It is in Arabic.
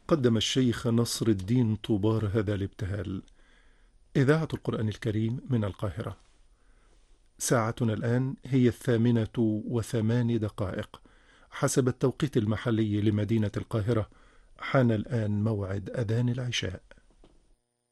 قدم الشيخ نصر الدين طوبار هذا الابتهال. إذاعة القرآن الكريم من القاهرة. ساعتنا الآن هي 8:08 حسب التوقيت المحلي لمدينة القاهرة. حان الآن موعد أذان العشاء.